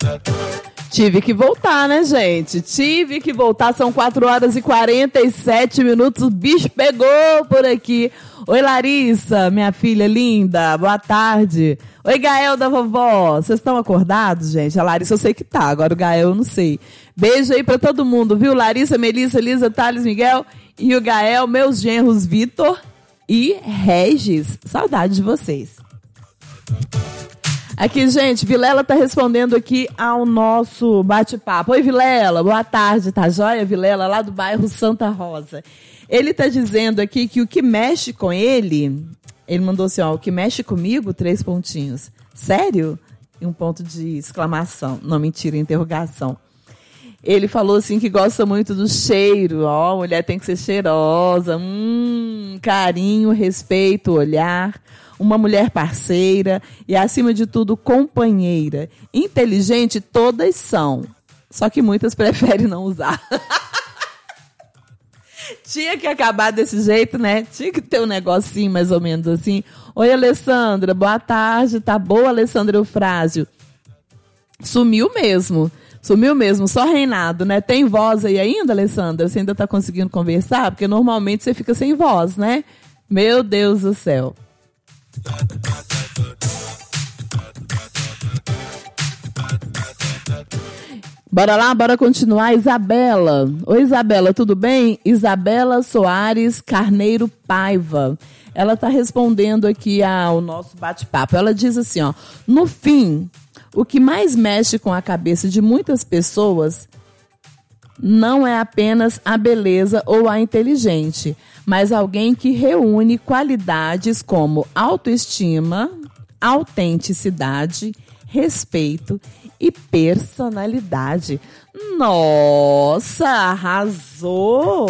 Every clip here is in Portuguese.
Tive que voltar, né, gente? Tive que voltar, são 4h47, o bicho pegou por aqui. Oi, Larissa, minha filha linda, boa tarde. Oi, Gael da vovó, vocês estão acordados, gente? A Larissa eu sei que tá, agora o Gael eu não sei. Beijo aí pra todo mundo, viu? Larissa, Melissa, Elisa, Thales, Miguel e o Gael, meus genros Vitor e Regis. Saudade de vocês. Aqui, gente, Vilela tá respondendo aqui ao nosso bate-papo. Oi, Vilela, boa tarde, tá joia? Vilela, lá do bairro Santa Rosa. Ele tá dizendo aqui que o que mexe com ele mandou assim, ó, o que mexe comigo, 3 pontinhos. Sério? E um ponto de exclamação. Não, mentira, interrogação. Ele falou assim que gosta muito do cheiro, ó, mulher tem que ser cheirosa, carinho, respeito, olhar, uma mulher parceira e, acima de tudo, companheira. Inteligente todas são, só que muitas preferem não usar. Tinha que acabar desse jeito, né? Tinha que ter um negocinho mais ou menos assim. Oi, Alessandra, boa tarde, tá boa, Alessandra Eufrásio? Sumiu mesmo, só Reinado, né? Tem voz aí ainda, Alessandra? Você ainda tá conseguindo conversar? Porque normalmente você fica sem voz, né? Meu Deus do céu. Bora lá, bora continuar. Isabela. Oi, Isabela, tudo bem? Isabela Soares Carneiro Paiva. Ela está respondendo aqui ao nosso bate-papo. Ela diz assim, ó, no fim, o que mais mexe com a cabeça de muitas pessoas não é apenas a beleza ou a inteligente, mas alguém que reúne qualidades como autoestima, autenticidade, respeito e personalidade. Nossa, arrasou!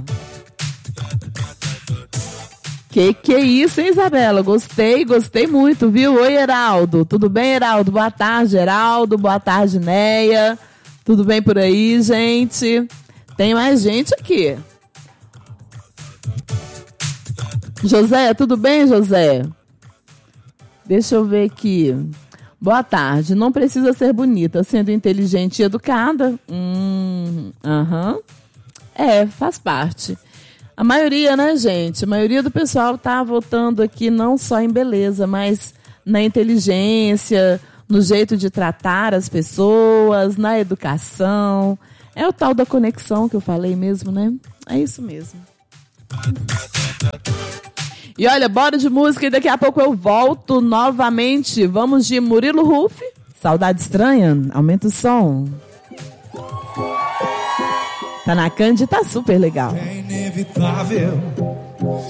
Que é isso, hein, Isabela? Gostei muito, viu? Oi, Heraldo. Tudo bem, Heraldo? Boa tarde, Heraldo. Boa tarde, Neia. Tudo bem por aí, gente? Tem mais gente aqui. José, tudo bem, José? Deixa eu ver aqui. Boa tarde. Não precisa ser bonita, sendo inteligente e educada. Faz parte. A maioria, né, gente? A maioria do pessoal tá votando aqui não só em beleza, mas na inteligência, no jeito de tratar as pessoas, na educação. É o tal da conexão que eu falei mesmo, né? É isso mesmo. E olha, bora de música e daqui a pouco eu volto novamente. Vamos de Murilo Huff. Saudade Estranha. Aumenta o som. Tá na Candy, tá super legal. É inevitável